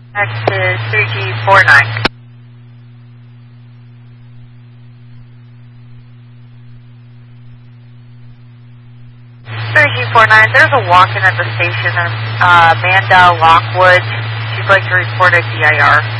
Next is 3G49. 3G49, there's a walk-in at the station in Mandel, Lockwood. She'd like to report a DIR.